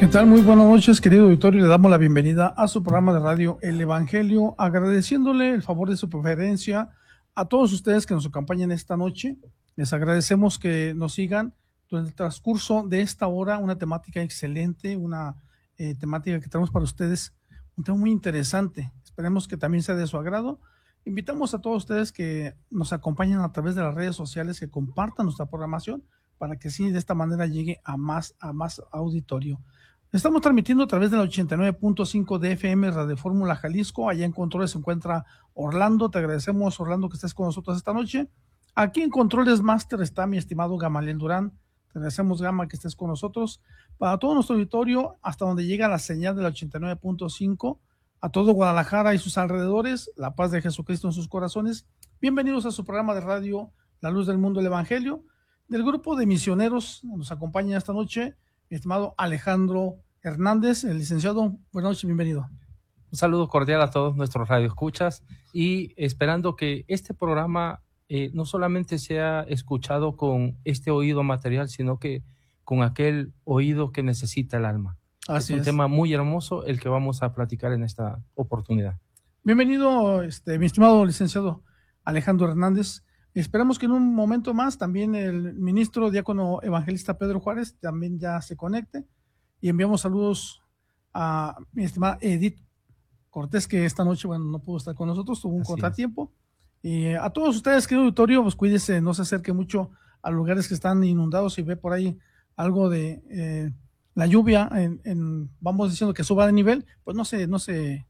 ¿Qué tal? Muy buenas noches, querido auditorio. Le damos la bienvenida a su programa de radio El Evangelio, agradeciéndole el favor de su preferencia a todos ustedes que nos acompañan esta noche. Les agradecemos que nos sigan durante el transcurso de esta hora, una temática excelente, una temática que tenemos para ustedes, un tema muy interesante. Esperemos que también sea de su agrado. Invitamos a todos ustedes que nos acompañen a través de las redes sociales, que compartan nuestra programación para que sí de esta manera llegue a más auditorio. Estamos transmitiendo a través de la 89.5 de FM Radio Fórmula Jalisco. Allá en controles se encuentra Orlando. Te agradecemos, Orlando, que estés con nosotros esta noche. Aquí en Controles Master está mi estimado Gamaliel Durán. Te agradecemos, Gama, que estés con nosotros. Para todo nuestro auditorio, hasta donde llega la señal de la 89.5, a todo Guadalajara y sus alrededores, la paz de Jesucristo en sus corazones. Bienvenidos a su programa de radio La Luz del Mundo, el Evangelio. Del grupo de misioneros nos acompaña esta noche mi estimado Alejandro Hernández, el licenciado. Buenas noches, bienvenido. Un saludo cordial a todos nuestros radioescuchas y esperando que este programa no solamente sea escuchado con este oído material, sino que con aquel oído que necesita el alma. Así es un tema muy hermoso el que vamos a platicar en esta oportunidad. Bienvenido, mi estimado licenciado Alejandro Hernández. Esperamos que en un momento más también el ministro diácono evangelista Pedro Juárez también ya se conecte, y enviamos saludos a mi estimada Edith Cortés, que esta noche, bueno, no pudo estar con nosotros, tuvo un contratiempo. Y a todos ustedes, querido auditorio, pues cuídese, no se acerque mucho a lugares que están inundados. Si ve por ahí algo de la lluvia, vamos diciendo que suba de nivel, pues no se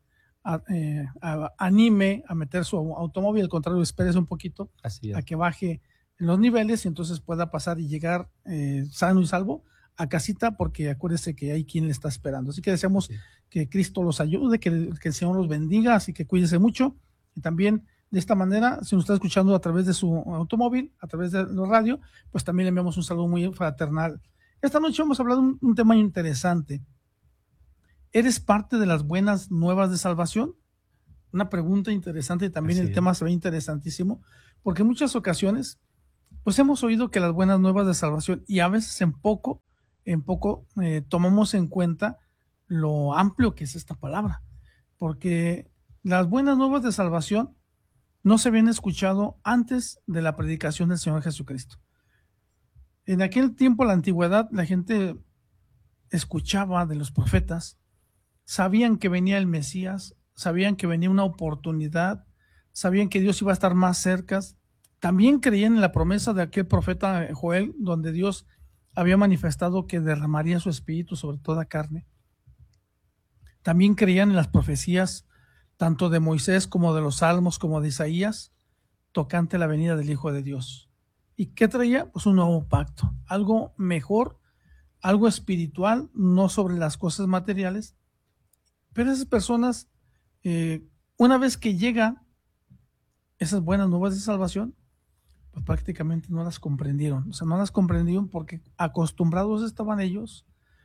anime a meter su automóvil. Al contrario, espérese un poquito a que baje en los niveles y entonces pueda pasar y llegar sano y salvo a casita, porque acuérdese que hay quien le está esperando. Así que deseamos que Cristo los ayude, que el Señor los bendiga, así que cuídese mucho. Y también de esta manera, si nos está escuchando a través de su automóvil, a través de la radio, pues también le enviamos un saludo muy fraternal. Esta noche vamos a hablar de un tema interesante. ¿Eres parte de las buenas nuevas de salvación? Una pregunta interesante, y también el tema se ve interesantísimo, porque en muchas ocasiones pues hemos oído que las buenas nuevas de salvación, y a veces en poco tomamos en cuenta lo amplio que es esta palabra, porque las buenas nuevas de salvación no se habían escuchado antes de la predicación del Señor Jesucristo. En aquel tiempo, la antigüedad, la gente escuchaba de los profetas, sabían que venía el Mesías, sabían que venía una oportunidad, sabían que Dios iba a estar más cerca. También creían en la promesa de aquel profeta Joel, donde Dios había manifestado que derramaría su espíritu sobre toda carne. También creían en las profecías tanto de Moisés como de los Salmos como de Isaías tocante la venida del Hijo de Dios. ¿Y qué traía? Pues un nuevo pacto, algo mejor, algo espiritual, no sobre las cosas materiales. Pero esas personas, una vez que llegan esas buenas nuevas de salvación, pues prácticamente no las comprendieron. O sea, no las comprendieron porque acostumbrados estaban ellos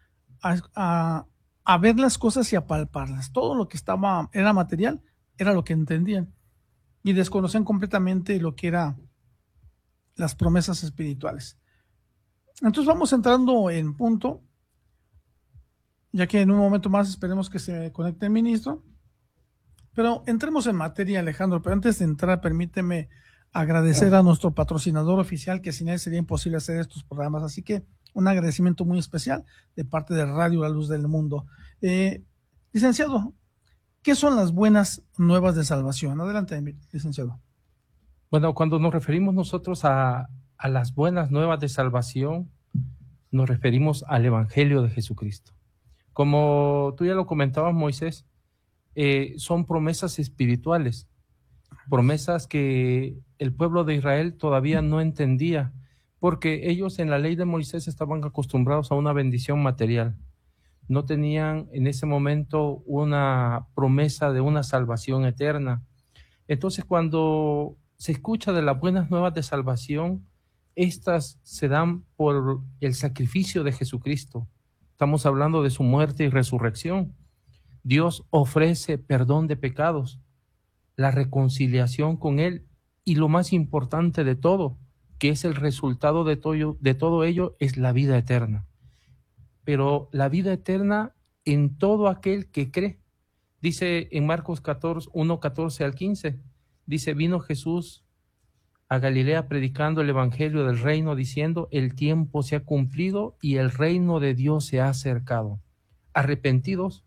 a ver las cosas y a palparlas. Todo lo que era material, era lo que entendían, y desconocían completamente lo que eran las promesas espirituales. Entonces vamos entrando en punto, ya que en un momento más esperemos que se conecte el ministro. Pero entremos en materia, Alejandro. Pero antes de entrar, permíteme agradecer a nuestro patrocinador oficial, que sin él sería imposible hacer estos programas. Así que un agradecimiento muy especial de parte de Radio La Luz del Mundo. Licenciado, ¿qué son las buenas nuevas de salvación? Adelante, licenciado. Bueno, cuando nos referimos nosotros a las buenas nuevas de salvación, nos referimos al Evangelio de Jesucristo. Como tú ya lo comentabas, Moisés, son promesas espirituales, promesas que el pueblo de Israel todavía no entendía, porque ellos en la ley de Moisés estaban acostumbrados a una bendición material. No tenían en ese momento una promesa de una salvación eterna. Entonces, cuando se escucha de las buenas nuevas de salvación, estas se dan por el sacrificio de Jesucristo. Estamos hablando de su muerte y resurrección. Dios ofrece perdón de pecados, la reconciliación con Él, y lo más importante de todo, que es el resultado de todo ello, es la vida eterna. pero la vida eterna en todo aquel que cree. Dice en Marcos 14, 1, 14 al 15, dice, vino Jesús a Galilea predicando el evangelio del reino, diciendo, el tiempo se ha cumplido y el reino de Dios se ha acercado. Arrepentidos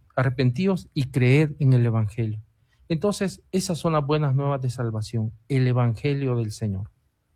y creed en el evangelio. Entonces, esas son las buenas nuevas de salvación, el evangelio del Señor.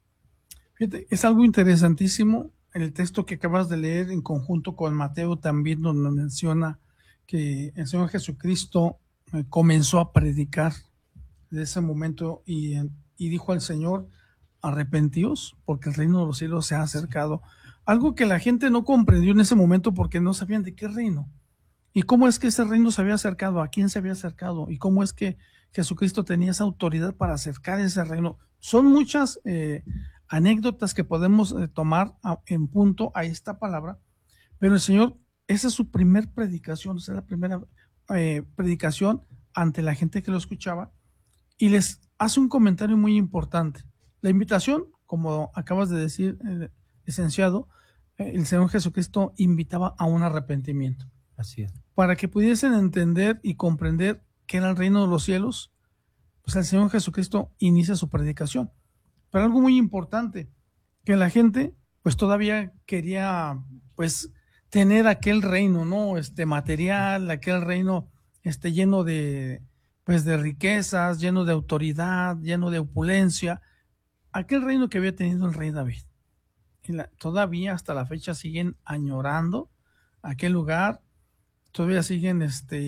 Fíjate, es algo interesantísimo el texto que acabas de leer en conjunto con Mateo también, donde menciona que el Señor Jesucristo comenzó a predicar desde ese momento y dijo al Señor, arrepentíos porque el reino de los cielos se ha acercado. Algo que la gente no comprendió en ese momento porque no sabían de qué reino y cómo es que ese reino se había acercado, a quién se había acercado y cómo es que Jesucristo tenía esa autoridad para acercar ese reino. Son muchas anécdotas que podemos tomar en punto a esta palabra, pero el Señor, esa es su primer predicación, esa es la primera predicación ante la gente que lo escuchaba, y les hace un comentario muy importante. La invitación, como acabas de decir, licenciado, el Señor Jesucristo invitaba a un arrepentimiento. Así es. Para que pudiesen entender y comprender qué era el reino de los cielos, pues el Señor Jesucristo inicia su predicación. Pero algo muy importante, que la gente pues todavía quería pues tener aquel reino, ¿no? Material, aquel reino lleno de pues de riquezas, lleno de autoridad, lleno de opulencia, aquel reino que había tenido el rey David. Y todavía hasta la fecha siguen añorando aquel lugar, todavía siguen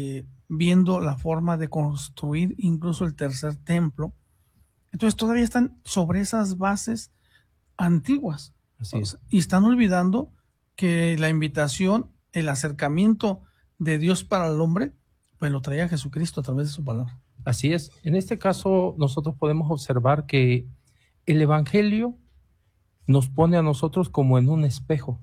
viendo la forma de construir incluso el tercer templo. Entonces todavía están sobre esas bases antiguas. Así es. Y están olvidando que la invitación, el acercamiento de Dios para el hombre, pues lo traía Jesucristo a través de su palabra. Así es. En este caso nosotros podemos observar que el evangelio nos pone a nosotros como en un espejo,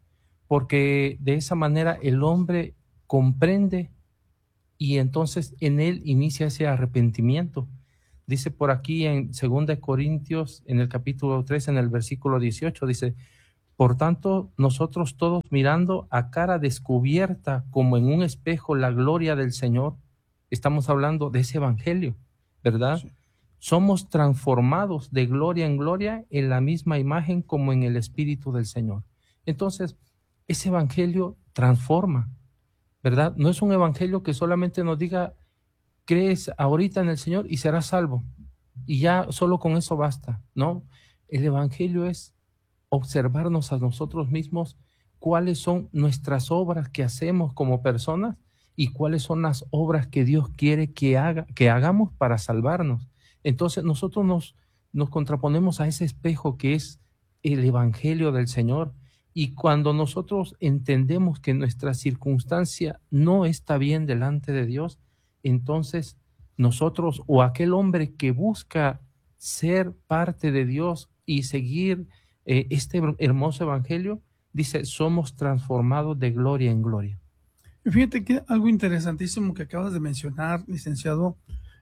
porque de esa manera el hombre comprende y entonces en él inicia ese arrepentimiento. Dice por aquí en 2 Corintios, en el capítulo 3, en el versículo 18, dice, por tanto, nosotros todos mirando a cara descubierta como en un espejo la gloria del Señor, estamos hablando de ese evangelio, ¿verdad? Sí. Somos transformados de gloria en gloria en la misma imagen como en el Espíritu del Señor. Entonces, ese evangelio transforma, ¿verdad? No es un evangelio que solamente nos diga, crees ahorita en el Señor y serás salvo. Y ya solo con eso basta, ¿no? El evangelio es observarnos a nosotros mismos cuáles son nuestras obras que hacemos como personas y cuáles son las obras que Dios quiere que hagamos para salvarnos. Entonces nosotros nos contraponemos a ese espejo que es el evangelio del Señor. Y cuando nosotros entendemos que nuestra circunstancia no está bien delante de Dios, entonces nosotros o aquel hombre que busca ser parte de Dios y seguir este hermoso evangelio, dice, somos transformados de gloria en gloria. Fíjate que algo interesantísimo que acabas de mencionar, licenciado,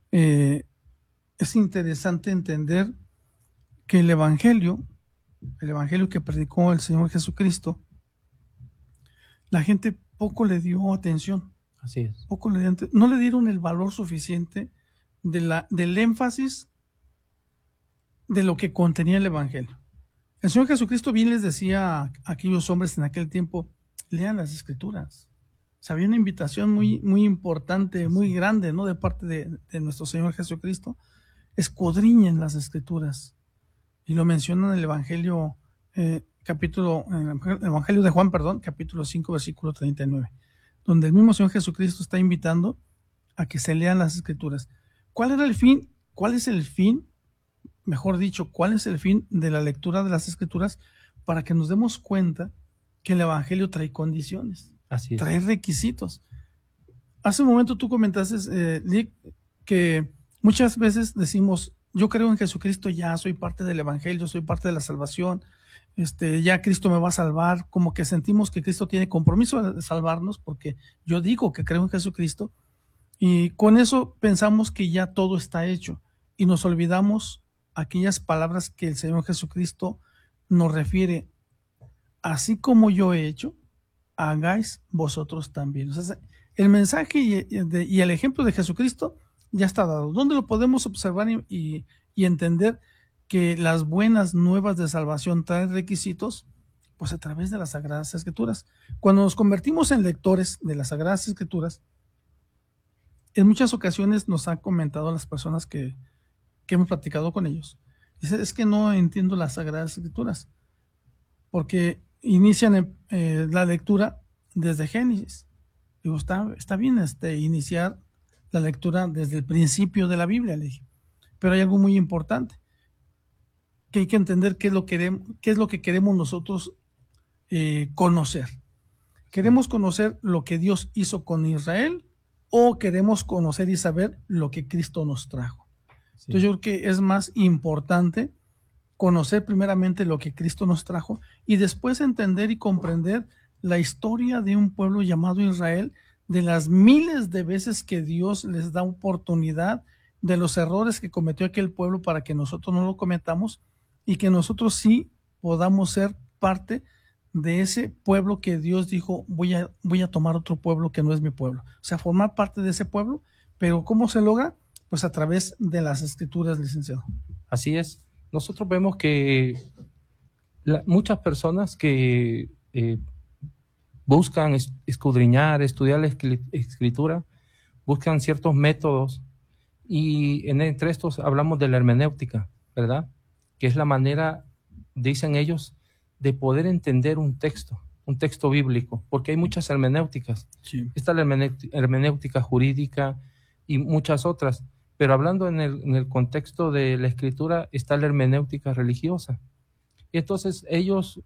es interesante entender que el evangelio que predicó el Señor Jesucristo, la gente poco le dio atención. Así es. No le dieron el valor suficiente del énfasis de lo que contenía el evangelio. El Señor Jesucristo bien les decía a aquellos hombres en aquel tiempo, lean las escrituras. O sea, había una invitación muy, muy importante, muy grande, ¿no? De parte de nuestro Señor Jesucristo. Escudriñen las escrituras. Y lo menciona en el Evangelio, en el Evangelio de Juan, capítulo 5, versículo 39, donde el mismo Señor Jesucristo está invitando a que se lean las escrituras. ¿Cuál era el fin? ¿Cuál es el fin? Mejor dicho, ¿cuál es el fin de la lectura de las escrituras? Para que nos demos cuenta que el evangelio trae condiciones, trae requisitos. Hace un momento tú comentaste, Lick, que muchas veces decimos, yo creo en Jesucristo, ya soy parte del evangelio, soy parte de la salvación, ya Cristo me va a salvar, como que sentimos que Cristo tiene compromiso de salvarnos porque yo digo que creo en Jesucristo y con eso pensamos que ya todo está hecho y nos olvidamos aquellas palabras que el Señor Jesucristo nos refiere, así como yo he hecho, hagáis vosotros también. O sea, el mensaje y el ejemplo de Jesucristo ya está dado. ¿Dónde lo podemos observar y entender que las buenas nuevas de salvación traen requisitos? Pues a través de las Sagradas Escrituras. Cuando nos convertimos en lectores de las Sagradas Escrituras, en muchas ocasiones nos han comentado las personas que hemos platicado con ellos. Dice, es que no entiendo las Sagradas Escrituras, porque inician la lectura desde Génesis. Digo, está bien iniciar la lectura desde el principio de la Biblia, le dije. Pero hay algo muy importante, que hay que entender qué es lo que queremos nosotros conocer. ¿Queremos conocer lo que Dios hizo con Israel o queremos conocer y saber lo que Cristo nos trajo? Sí. Entonces yo creo que es más importante conocer primeramente lo que Cristo nos trajo y después entender y comprender la historia de un pueblo llamado Israel, de las miles de veces que Dios les da oportunidad, de los errores que cometió aquel pueblo para que nosotros no lo cometamos y que nosotros sí podamos ser parte de ese pueblo que Dios dijo, voy a tomar otro pueblo que no es mi pueblo. O sea, formar parte de ese pueblo, pero ¿cómo se logra? Pues a través de las Escrituras, licenciado. Así es. Nosotros vemos que muchas personas que buscan escudriñar, estudiar la Escritura, buscan ciertos métodos y entre estos hablamos de la hermenéutica, ¿verdad? Que es la manera, dicen ellos, de poder entender un texto bíblico, porque hay muchas hermenéuticas. Sí. Está la hermenéutica jurídica y muchas otras, pero hablando en el contexto de la Escritura está la hermenéutica religiosa. Y entonces ellos,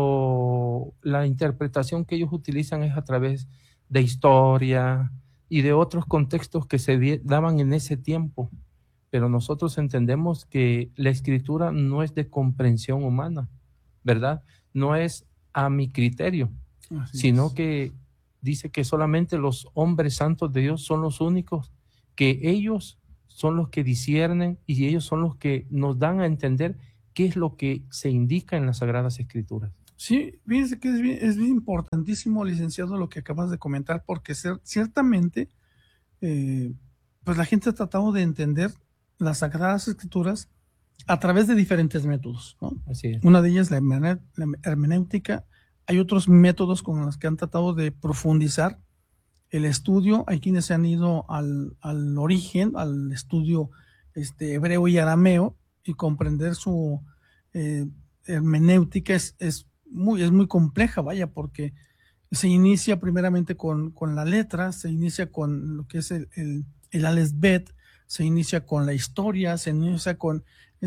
la interpretación que ellos utilizan es a través de historia y de otros contextos que se daban en ese tiempo. Pero nosotros entendemos que la Escritura no es de comprensión humana, ¿verdad? No es a mi criterio, sino que dice que solamente los hombres santos de Dios son los únicos, que ellos son los que disciernen y ellos son los que nos dan a entender qué es lo que se indica en las Sagradas Escrituras. Sí, fíjense que es bien importantísimo, licenciado, lo que acabas de comentar, porque ciertamente pues la gente ha tratado de entender las Sagradas Escrituras a través de diferentes métodos, ¿no? Así es. Una de ellas, la hermenéutica. Hay otros métodos con los que han tratado de profundizar el estudio. Hay quienes se han ido al origen, al estudio hebreo y arameo, y comprender su hermenéutica es muy compleja, vaya, porque se inicia primeramente con la letra, se inicia con lo que es el Alef-Bet, se inicia con la historia, se inicia con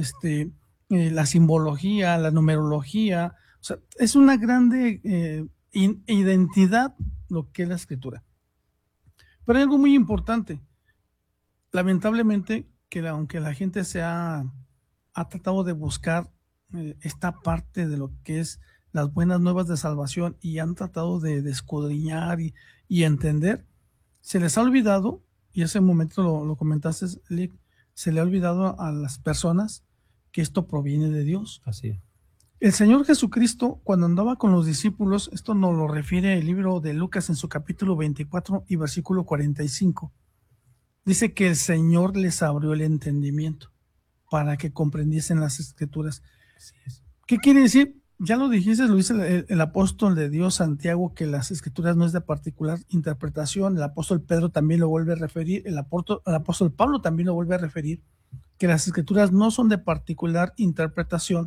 la simbología, la numerología. O sea, es una grande identidad lo que es la Escritura. Pero hay algo muy importante. Lamentablemente, que aunque la gente ha tratado de buscar esta parte de lo que es las buenas nuevas de salvación y han tratado de escudriñar y entender, se les ha olvidado, y ese momento lo comentaste, Lick, se le ha olvidado a las personas que esto proviene de Dios. Así es. El Señor Jesucristo, cuando andaba con los discípulos, esto nos lo refiere el libro de Lucas en su capítulo 24 y versículo 45, dice que el Señor les abrió el entendimiento para que comprendiesen las Escrituras. Así es. ¿Qué quiere decir? Ya lo dijiste, lo dice el apóstol de Dios Santiago, que las Escrituras no es de particular interpretación. El apóstol Pedro también lo vuelve a referir, el apóstol Pablo también lo vuelve a referir, que las Escrituras no son de particular interpretación,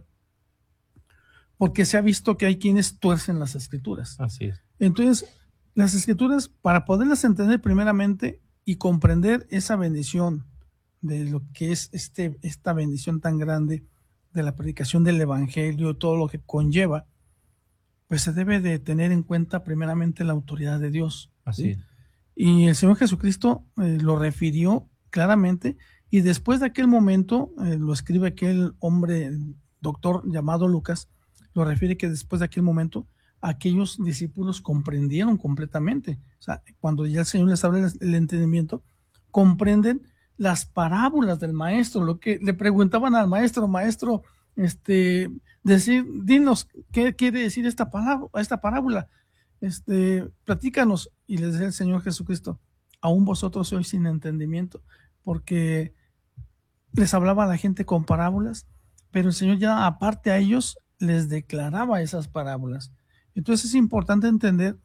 porque se ha visto que hay quienes tuercen las Escrituras. Así es. Entonces, las Escrituras, para poderlas entender primeramente y comprender esa bendición de lo que es esta bendición tan grande de la predicación del Evangelio, todo lo que conlleva, pues se debe de tener en cuenta primeramente la autoridad de Dios. Así es. Y el Señor Jesucristo lo refirió claramente, y después de aquel momento, lo escribe aquel hombre, doctor llamado Lucas, lo refiere que después de aquel momento, aquellos discípulos comprendieron completamente. O sea, cuando ya el Señor les abre el entendimiento, comprenden las parábolas del maestro, lo que le preguntaban al maestro, dinos, ¿qué quiere decir esta parábola? platícanos. Y les decía el Señor Jesucristo, aún vosotros sois sin entendimiento, porque les hablaba a la gente con parábolas, pero el Señor ya aparte a ellos les declaraba esas parábolas. Entonces es importante entender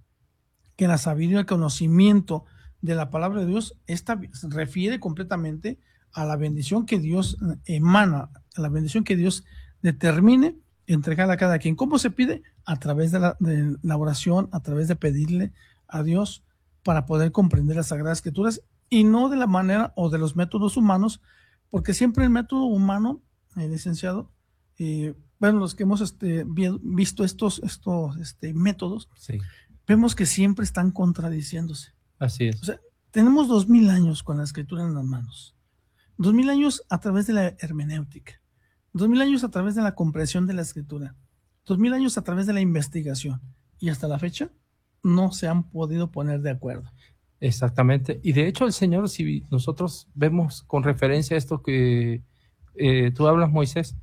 que la sabiduría, el conocimiento de la palabra de Dios, esta se refiere completamente a la bendición que Dios emana, a la bendición que Dios determine entregar a cada quien. ¿Cómo se pide? A través de la oración, a través de pedirle a Dios para poder comprender las Sagradas Escrituras, y no de la manera o de los métodos humanos, porque siempre el método humano, licenciado, bueno, los que hemos visto estos métodos, sí, vemos que siempre están contradiciéndose. así es. O sea, tenemos 2000 años con la Escritura en las manos, 2000 años a través de la hermenéutica, 2000 años a través de la comprensión de la Escritura, 2000 años a través de la investigación, y hasta la fecha no se han podido poner de acuerdo. Exactamente. Y de hecho el Señor, si nosotros vemos con referencia a esto que tú hablas, Moisés,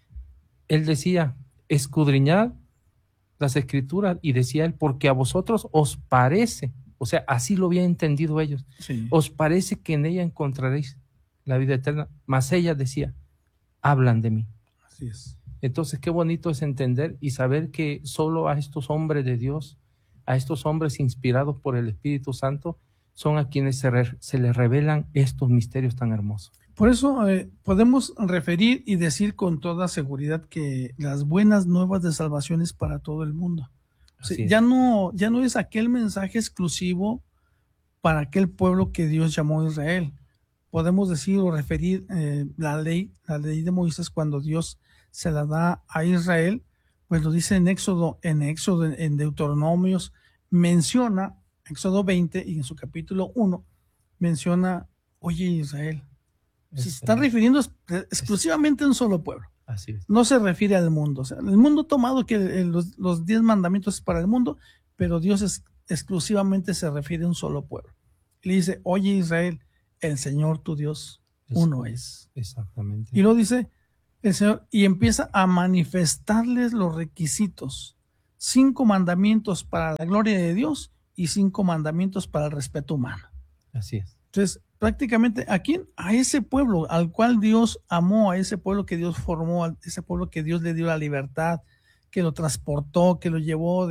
Él decía, escudriñad las Escrituras, y decía Él, porque a vosotros os parece, o sea, así lo habían entendido ellos, Sí. Os parece que en ella encontraréis la vida eterna, mas ella decía, hablan de mí. Así es. Entonces, qué bonito es entender y saber que solo a estos hombres de Dios, a estos hombres inspirados por el Espíritu Santo, son a quienes se les revelan estos misterios tan hermosos. Por eso podemos referir y decir con toda seguridad que las buenas nuevas de salvación es para todo el mundo. O sea, ya no es aquel mensaje exclusivo para aquel pueblo que Dios llamó Israel. Podemos decir o referir la ley de Moisés, cuando Dios se la da a Israel, pues lo dice en Éxodo, en Deuteronomios, menciona, Éxodo 20, y en su capítulo 1, menciona, oye Se está refiriendo exclusivamente a un solo pueblo. Así es. No se refiere al mundo. O sea, el mundo tomado que los 10 mandamientos es para el mundo, pero Dios exclusivamente se refiere a un solo pueblo. Y le dice, oye Israel, el Señor tu Dios uno es. Exactamente. Y lo dice el Señor, y empieza a manifestarles los requisitos. 5 mandamientos para la gloria de Dios y 5 mandamientos para el respeto humano. Así es. Entonces, prácticamente, ¿a quién? A ese pueblo al cual Dios amó, a ese pueblo que Dios formó, a ese pueblo que Dios le dio la libertad, que lo transportó, que lo llevó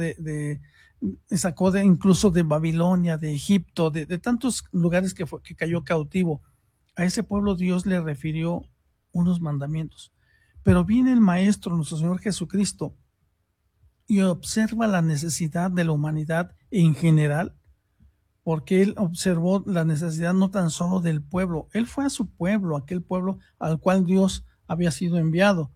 sacó incluso de Babilonia, de Egipto, de tantos lugares que cayó cautivo. A ese pueblo Dios le refirió unos mandamientos. Pero viene el Maestro, nuestro Señor Jesucristo, y observa la necesidad de la humanidad en general, porque Él observó la necesidad no tan solo del pueblo. Él fue a su pueblo, aquel pueblo al cual Dios había sido enviado.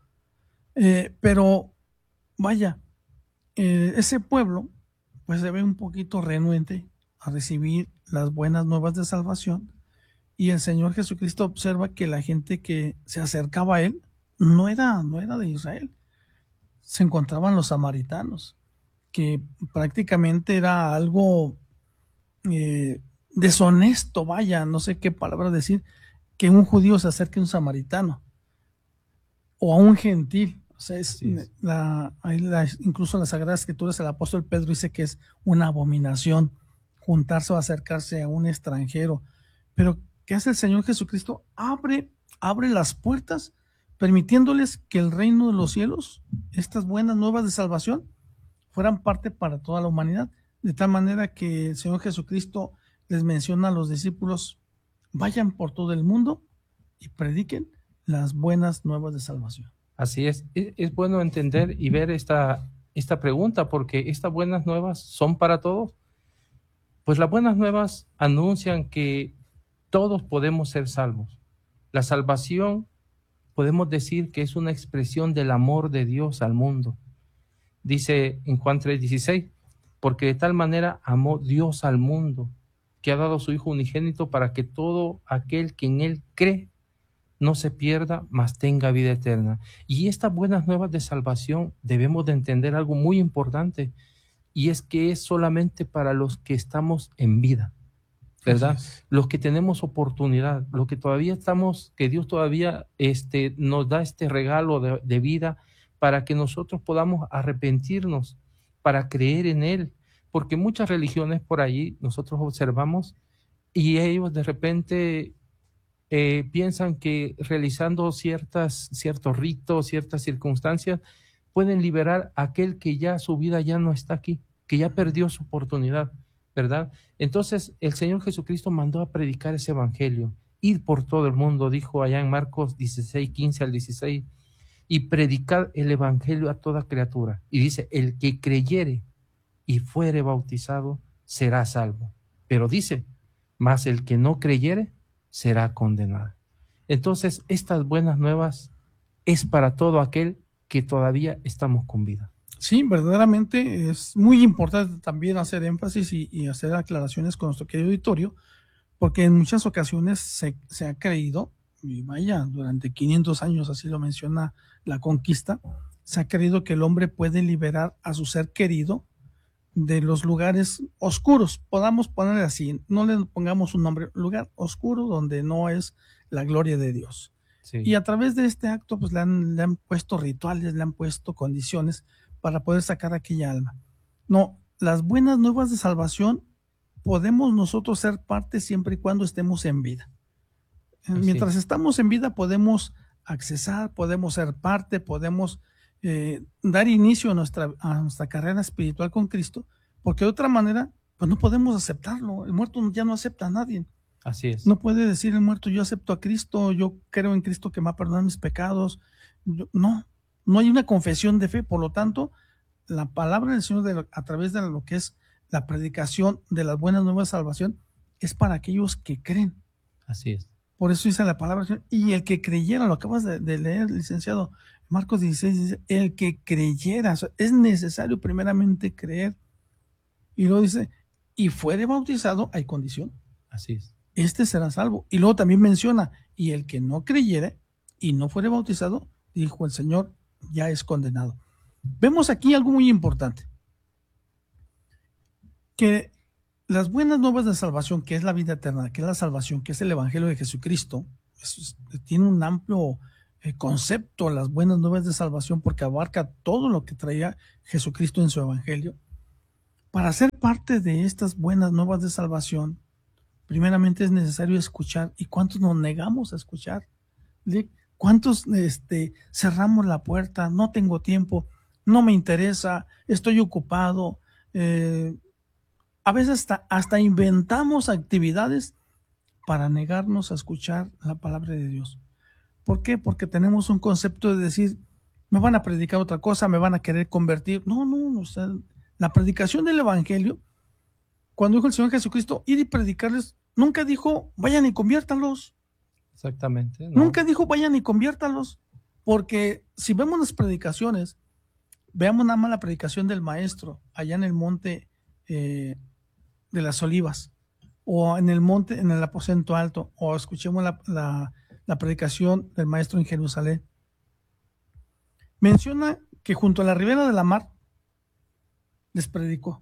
Pero vaya, ese pueblo pues se ve un poquito renuente a recibir las buenas nuevas de salvación, y el Señor Jesucristo observa que la gente que se acercaba a Él no era de Israel. Se encontraban los samaritanos, que prácticamente era algo deshonesto, vaya, no sé qué palabra decir, que un judío se acerque a un samaritano o a un gentil. O sea, incluso en las Sagradas Escrituras el apóstol Pedro dice que es una abominación juntarse o acercarse a un extranjero. Pero ¿qué hace el Señor Jesucristo? Abre las puertas, permitiéndoles que el reino de los cielos, estas buenas nuevas de salvación, fueran parte para toda la humanidad, de tal manera que el Señor Jesucristo les menciona a los discípulos, vayan por todo el mundo y prediquen las buenas nuevas de salvación. Así es bueno entender y ver esta pregunta, porque estas buenas nuevas son para todos. Pues las buenas nuevas anuncian que todos podemos ser salvos. La salvación podemos decir que es una expresión del amor de Dios al mundo. Dice en Juan 3:16, porque de tal manera amó Dios al mundo, que ha dado a su Hijo unigénito para que todo aquel que en Él cree no se pierda, mas tenga vida eterna. Y estas buenas nuevas de salvación debemos de entender algo muy importante, y es que es solamente para los que estamos en vida, ¿verdad? Los que tenemos oportunidad, los que todavía estamos, que Dios todavía nos da este regalo de vida para que nosotros podamos arrepentirnos, para creer en Él, porque muchas religiones por ahí nosotros observamos y ellos de repente piensan que realizando ciertos ritos, ciertas circunstancias, pueden liberar a aquel que ya su vida ya no está aquí, que ya perdió su oportunidad, ¿verdad? Entonces el Señor Jesucristo mandó a predicar ese evangelio, ir por todo el mundo, dijo allá en Marcos 16, 15 al 16, y predicar el evangelio a toda criatura. Y dice, el que creyere y fuere bautizado será salvo. Pero dice, mas el que no creyere será condenado. Entonces, estas buenas nuevas es para todo aquel que todavía estamos con vida. Sí, verdaderamente es muy importante también hacer énfasis y hacer aclaraciones con nuestro querido auditorio, porque en muchas ocasiones se ha creído, y vaya, durante 500 años, así lo menciona la conquista, se ha creído que el hombre puede liberar a su ser querido de los lugares oscuros, podamos ponerle así, no le pongamos un nombre, lugar oscuro donde no es la gloria de Dios. Sí. Y a través de este acto pues le han puesto rituales, le han puesto condiciones para poder sacar aquella alma. No, las buenas nuevas de salvación podemos nosotros ser parte siempre y cuando estemos en vida. Mientras estamos en vida podemos accesar, podemos ser parte, podemos dar inicio a nuestra carrera espiritual con Cristo, porque de otra manera pues no podemos aceptarlo. El muerto ya no acepta a nadie. Así es. No puede decir el muerto, yo acepto a Cristo, yo creo en Cristo que me va a perdonar mis pecados. No hay una confesión de fe. Por lo tanto, la palabra del Señor a través de lo que es la predicación de las buenas nuevas de salvación es para aquellos que creen. Así es. Por eso dice la palabra del Señor. Y el que creyera, lo acabas de leer, licenciado, Marcos 16 dice, el que creyera, o sea, es necesario primeramente creer. Y luego dice, y fuere bautizado, hay condición. Así es. Este será salvo. Y luego también menciona, y el que no creyere y no fuere bautizado, dijo el Señor, ya es condenado. Vemos aquí algo muy importante, que las buenas nuevas de salvación, que es la vida eterna, que es la salvación, que es el evangelio de Jesucristo, tiene un amplio concepto, las buenas nuevas de salvación, porque abarca todo lo que traía Jesucristo en su evangelio. Para ser parte de estas buenas nuevas de salvación, primeramente es necesario escuchar. ¿Y cuántos nos negamos a escuchar? ¿Cuántos cerramos la puerta? No tengo tiempo, no me interesa, estoy ocupado. A veces hasta inventamos actividades para negarnos a escuchar la palabra de Dios. ¿Por qué? Porque tenemos un concepto de decir, me van a predicar otra cosa, me van a querer convertir. No, o sea, la predicación del evangelio, cuando dijo el Señor Jesucristo, ir y predicarles, nunca dijo, vayan y conviértanlos. Exactamente. No. Nunca dijo, vayan y conviértanlos. Porque si vemos las predicaciones, veamos nada más la predicación del maestro, allá en el monte de las Olivas, o en el monte, en el aposento alto, o escuchemos la predicación del maestro en Jerusalén. Menciona que junto a la ribera de la mar les predicó.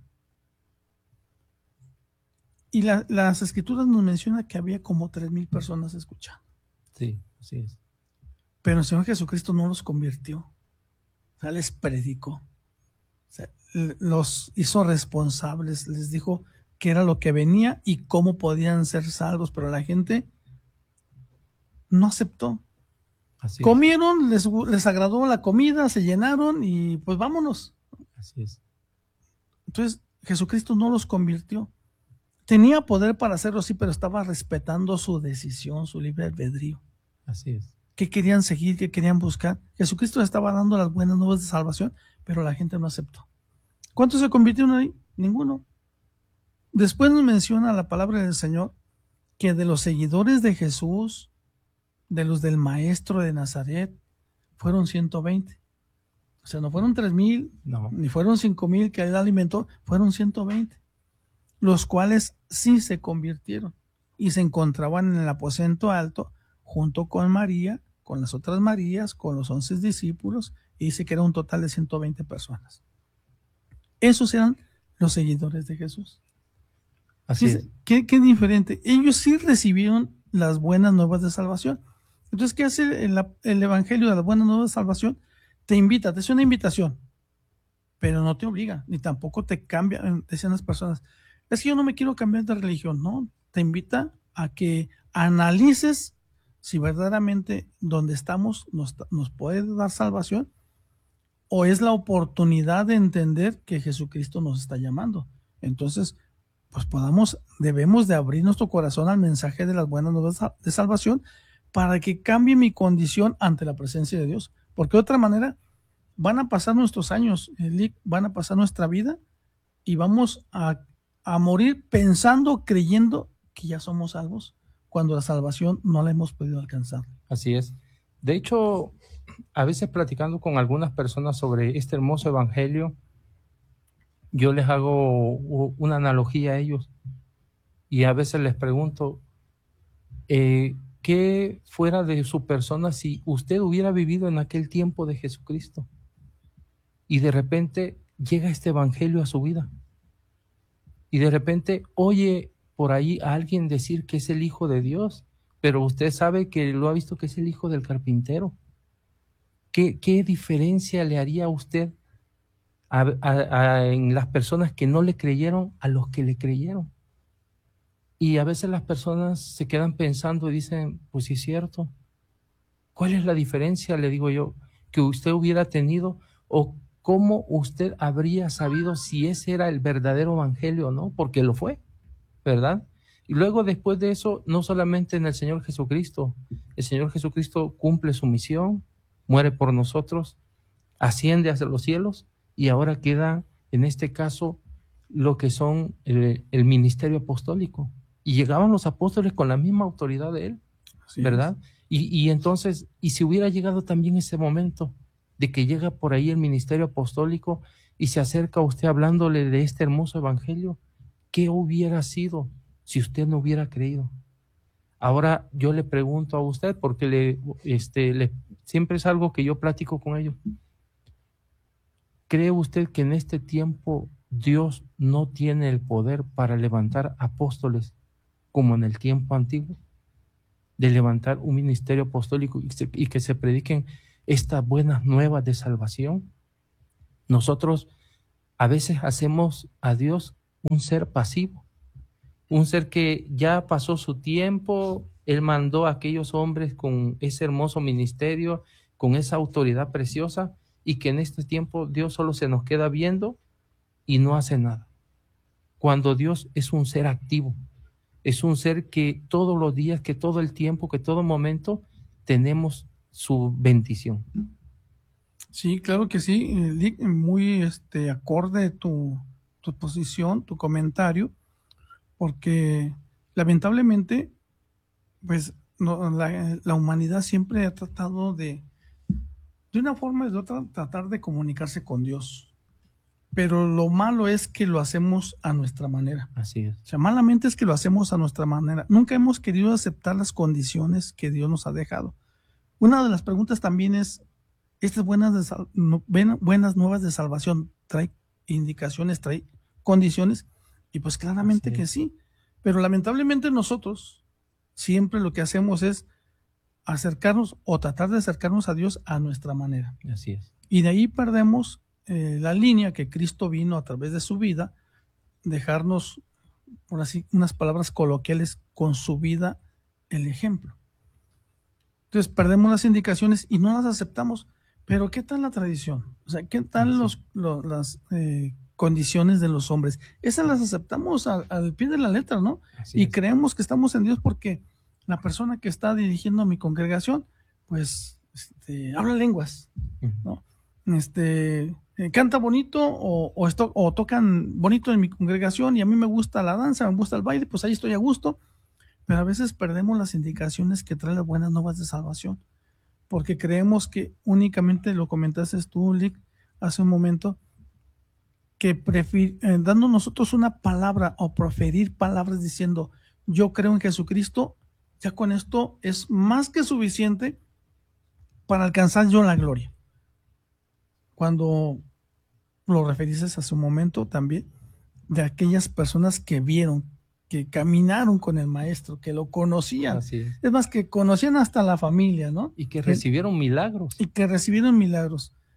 Y las escrituras nos mencionan que había como 3,000 personas escuchando. Sí, así es. Pero el Señor Jesucristo no los convirtió. O sea, les predicó. O sea, los hizo responsables, les dijo qué era lo que venía y cómo podían ser salvos, pero la gente no aceptó. Así comieron, les agradó la comida, se llenaron y pues vámonos. Así es. Entonces, Jesucristo no los convirtió. Tenía poder para hacerlo, sí, pero estaba respetando su decisión, su libre albedrío. Así es. ¿Qué querían seguir? ¿Qué querían buscar? Jesucristo estaba dando las buenas nuevas de salvación, pero la gente no aceptó. ¿Cuántos se convirtieron ahí? Ninguno. Después nos menciona la palabra del Señor que de los seguidores de Jesús, de los del maestro de Nazaret, fueron 120. O sea, no fueron 3,000, no, ni fueron 5,000 que él alimentó, fueron 120. Los cuales sí se convirtieron y se encontraban en el aposento alto junto con María, con las otras Marías, con los 11 discípulos, y dice que era un total de 120 personas. Esos eran los seguidores de Jesús. Así es. ¿Qué diferente? Ellos sí recibieron las buenas nuevas de salvación. Entonces, ¿qué hace el evangelio de las buenas nuevas de salvación? Te invita, te hace una invitación. pero no te obliga, ni tampoco te cambia. Decían las personas, es que yo no me quiero cambiar de religión, no, te invita a que analices si verdaderamente donde estamos nos puede dar salvación, o es la oportunidad de entender que Jesucristo nos está llamando. Entonces, pues debemos de abrir nuestro corazón al mensaje de las buenas nuevas de salvación para que cambie mi condición ante la presencia de Dios. Porque de otra manera, van a pasar nuestros años, van a pasar nuestra vida y vamos a morir pensando, creyendo que ya somos salvos, cuando la salvación no la hemos podido alcanzar. Así es. De hecho, a veces platicando con algunas personas sobre este hermoso evangelio, yo les hago una analogía a ellos y a veces les pregunto, ¿qué fuera de su persona si usted hubiera vivido en aquel tiempo de Jesucristo? Y de repente llega este evangelio a su vida. Y de repente oye por ahí a alguien decir que es el Hijo de Dios, pero usted sabe que lo ha visto que es el hijo del carpintero. ¿Qué diferencia le haría a usted en las personas que no le creyeron a los que le creyeron? Y a veces las personas se quedan pensando y dicen, pues sí es cierto. ¿Cuál es la diferencia, le digo yo, que usted hubiera tenido, o cómo usted habría sabido si ese era el verdadero evangelio o no? Porque lo fue, ¿verdad? Y luego después de eso, no solamente en el Señor Jesucristo, el Señor Jesucristo cumple su misión, muere por nosotros, asciende hacia los cielos y ahora queda, en este caso, lo que son el ministerio apostólico. Y llegaban los apóstoles con la misma autoridad de él, así ¿verdad? Y entonces, y si hubiera llegado también ese momento de que llega por ahí el ministerio apostólico y se acerca a usted hablándole de este hermoso evangelio, ¿qué hubiera sido si usted no hubiera creído? Ahora yo le pregunto a usted, porque siempre es algo que yo platico con ellos. ¿Cree usted que en este tiempo Dios no tiene el poder para levantar apóstoles como en el tiempo antiguo? De levantar un ministerio apostólico y que se prediquen estas buenas nuevas de salvación. Nosotros a veces hacemos a Dios un ser pasivo, un ser que ya pasó su tiempo. Él mandó a aquellos hombres con ese hermoso ministerio, con esa autoridad preciosa, y que en este tiempo Dios solo se nos queda viendo y no hace nada. Cuando Dios es un ser activo, es un ser que todos los días, que todo el tiempo, que todo momento tenemos su bendición. Sí, claro que sí, muy acorde tu posición, tu comentario, porque lamentablemente, pues la humanidad siempre ha tratado de una forma o de otra, tratar de comunicarse con Dios. Pero lo malo es que lo hacemos a nuestra manera. Así es. O sea, malamente es que lo hacemos a nuestra manera. Nunca hemos querido aceptar las condiciones que Dios nos ha dejado. Una de las preguntas también es, ¿estas buenas nuevas de salvación trae indicaciones, trae condiciones? Y pues claramente que sí. Pero lamentablemente nosotros siempre lo que hacemos es acercarnos o tratar de acercarnos a Dios a nuestra manera. Así es. Y de ahí perdemos la línea que Cristo vino a través de su vida, dejarnos, por así, unas palabras coloquiales, con su vida, el ejemplo. Entonces perdemos las indicaciones y no las aceptamos. Pero ¿qué tal la tradición? O sea, ¿qué tal las condiciones de los hombres? Esas las aceptamos al pie de la letra, ¿no? Y creemos que estamos en Dios porque la persona que está dirigiendo mi congregación, pues, habla lenguas, ¿no? Canta bonito o tocan bonito en mi congregación y a mí me gusta la danza, me gusta el baile, pues ahí estoy a gusto. Pero a veces perdemos las indicaciones que traen las buenas nuevas de salvación, porque creemos que únicamente, lo comentaste tú, Lick, hace un momento, que dando nosotros una palabra o proferir palabras diciendo yo creo en Jesucristo, ya con esto es más que suficiente para alcanzar yo la gloria. Cuando lo referiste hace un momento también de aquellas personas que vieron, que caminaron con el maestro, que lo conocían. Es más, que conocían hasta la familia, ¿no? Y que recibieron milagros. Y que recibieron milagros.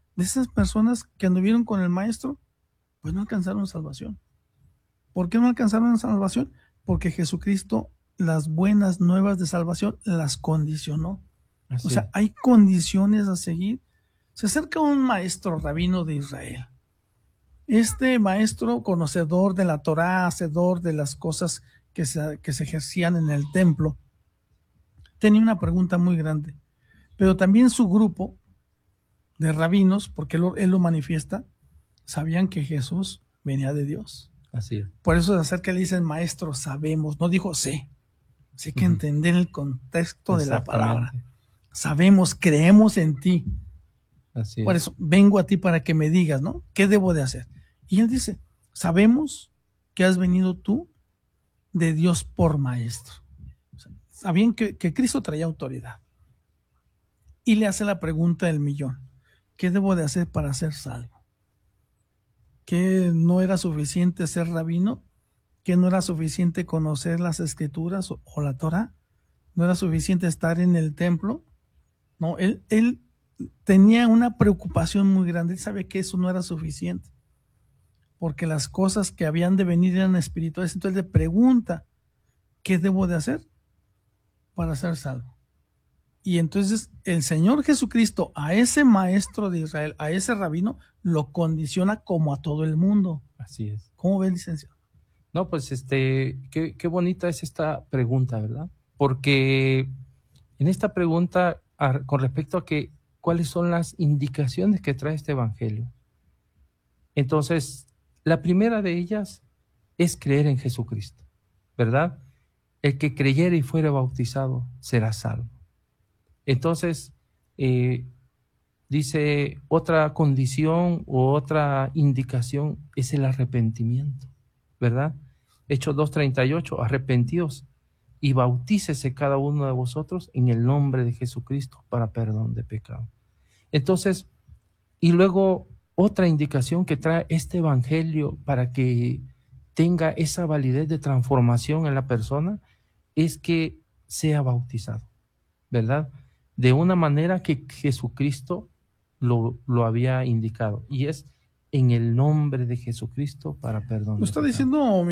de esas personas que anduvieron con el maestro, pues no alcanzaron salvación. ¿Por qué no alcanzaron salvación? Porque Jesucristo las buenas nuevas de salvación las condicionó. Así. O sea, hay condiciones a seguir. Se acerca un maestro rabino de Israel. Este maestro, conocedor de la Torá, hacedor de las cosas que se ejercían en el templo, tenía una pregunta muy grande. Pero también su grupo de rabinos, porque él lo manifiesta, sabían que Jesús venía de Dios. Así es. Por eso se acerca y le dicen, maestro, sabemos. No dijo sé. Sí hay que entender el contexto de la palabra. Sabemos, creemos en ti. Así Por eso vengo a ti para que me digas, ¿no? ¿Qué debo de hacer? Y él dice, sabemos que has venido tú de Dios por maestro. O sea, sabían que Cristo traía autoridad. Y le hace la pregunta del millón. ¿Qué debo de hacer para ser salvo? ¿Que no era suficiente ser rabino? ¿Que no era suficiente conocer las escrituras o la Torah? ¿No era suficiente estar en el templo? No, él tenía una preocupación muy grande. Él sabe que eso no era suficiente, porque las cosas que habían de venir eran espirituales. Entonces le pregunta, ¿qué debo de hacer para ser salvo? Y entonces el Señor Jesucristo a ese maestro de Israel, a ese rabino, lo condiciona como a todo el mundo. Así es. ¿Cómo ven, licenciado? No, pues qué bonita es esta pregunta, ¿verdad? Porque en esta pregunta, con respecto a que cuáles son las indicaciones que trae este evangelio. Entonces, la primera de ellas es creer en Jesucristo, ¿verdad? El que creyere y fuere bautizado será salvo. Entonces, dice, otra condición u otra indicación es el arrepentimiento, ¿verdad? Hechos 2:38, arrepentíos y bautícese cada uno de vosotros en el nombre de Jesucristo para perdón de pecado. Entonces, y luego otra indicación que trae este evangelio para que tenga esa validez de transformación en la persona es que sea bautizado, ¿verdad? De una manera que Jesucristo lo había indicado, y es en el nombre de Jesucristo para perdón. Lo está diciendo